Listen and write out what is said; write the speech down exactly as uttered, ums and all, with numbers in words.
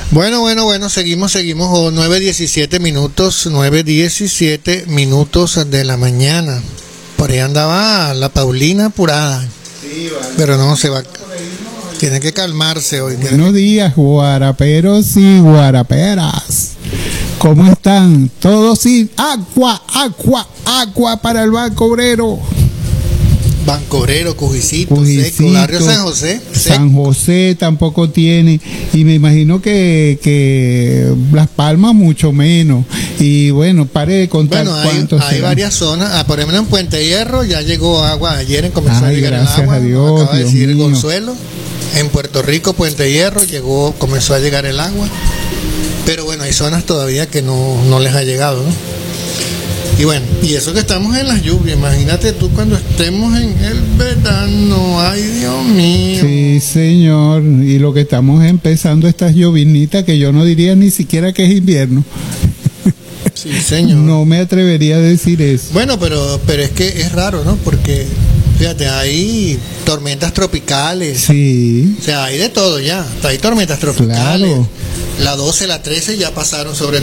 Bueno, bueno, bueno, seguimos, seguimos. Oh, nueve diecisiete minutos, nueve diecisiete minutos de la mañana. Por ahí andaba la Paulina apurada. Sí, vale. Pero no, se va. Tiene que calmarse hoy. Buenos días, guaraperos y guaraperas. ¿Cómo están? Todos sin agua, agua, agua para el Banco Obrero. Banco Obrero, Cujicito, Cujicito, Seco, Barrio San José. Seco. San José tampoco tiene, y me imagino que, que Las Palmas mucho menos. Y bueno, pare de contar Bueno, hay, cuántos hay serán. varias zonas. Ah, por ejemplo, en Puente Hierro ya llegó agua. Ayer comenzó Ay, a llegar el gracias agua. a Dios, Acaba de Dios decir mío. Consuelo. En Puerto Rico, Puente Hierro, llegó, comenzó a llegar el agua. Pero bueno, hay zonas todavía que no, no les ha llegado, ¿no? Y bueno, y eso que estamos en las lluvias, imagínate tú cuando estemos en el verano, ay Dios mío. Sí, señor, y lo que estamos empezando estas llovinitas que yo no diría ni siquiera que es invierno. Sí, señor. No me atrevería a decir eso. Bueno, pero, pero es que es raro, ¿no? Porque, fíjate, hay tormentas tropicales. Sí. O sea, hay de todo ya. Hay tormentas tropicales. Claro. La doce, la trece ya pasaron sobre